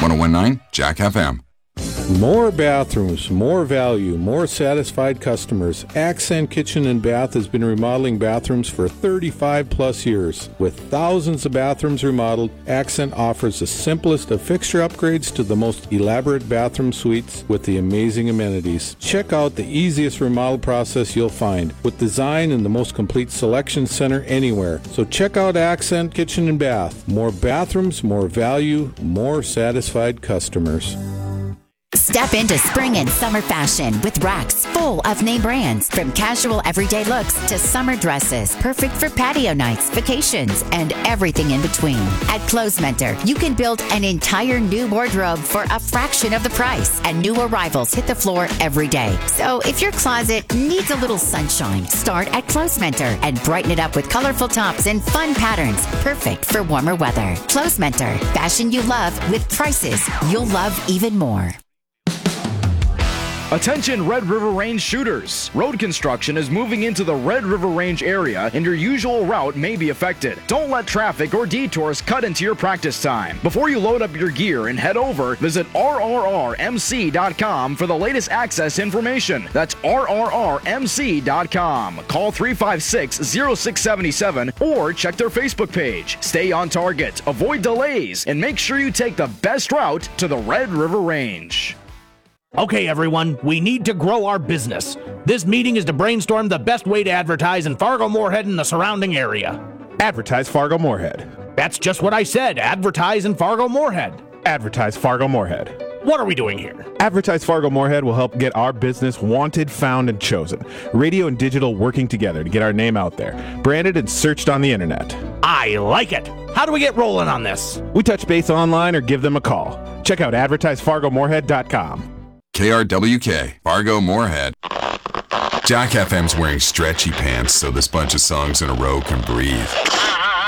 101.9 Jack FM. More bathrooms, more value, more satisfied customers. Accent Kitchen and Bath has been remodeling bathrooms for 35 plus years. With thousands of bathrooms remodeled, Accent offers the simplest of fixture upgrades to the most elaborate bathroom suites with the amazing amenities. Check out the easiest remodel process you'll find, with design and the most complete selection center anywhere. So check out Accent Kitchen and Bath. More bathrooms, more value, more satisfied customers. Step into spring and summer fashion with racks full of name brands. From casual everyday looks to summer dresses, perfect for patio nights, vacations, and everything in between. At Clothes Mentor, you can build an entire new wardrobe for a fraction of the price, and new arrivals hit the floor every day. So if your closet needs a little sunshine, start at Clothes Mentor and brighten it up with colorful tops and fun patterns, perfect for warmer weather. Clothes Mentor, fashion you love with prices you'll love even more. Attention Red River Range shooters. Road construction is moving into the Red River Range area and your usual route may be affected. Don't let traffic or detours cut into your practice time. Before you load up your gear and head over, visit rrrmc.com for the latest access information. That's rrrmc.com. Call 356-0677 or check their Facebook page. Stay on target, avoid delays, and make sure you take the best route to the Red River Range. Okay, everyone, we need to grow our business. This meeting is to brainstorm the best way to advertise in Fargo-Moorhead and the surrounding area. Advertise Fargo-Moorhead. That's just what I said. Advertise in Fargo-Moorhead. Advertise Fargo-Moorhead. What are we doing here? Advertise Fargo-Moorhead will help get our business wanted, found, and chosen. Radio and digital working together to get our name out there. Branded and searched on the internet. I like it. How do we get rolling on this? We touch base online or give them a call. Check out advertisefargomoorhead.com. KRWK, Fargo Moorhead. Jack FM's wearing stretchy pants so this bunch of songs in a row can breathe.